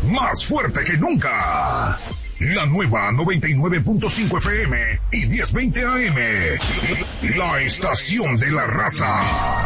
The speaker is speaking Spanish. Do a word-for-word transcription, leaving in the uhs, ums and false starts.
más fuerte que nunca. La nueva noventa y nueve punto cinco F M y diez veinte A M. La estación de la raza.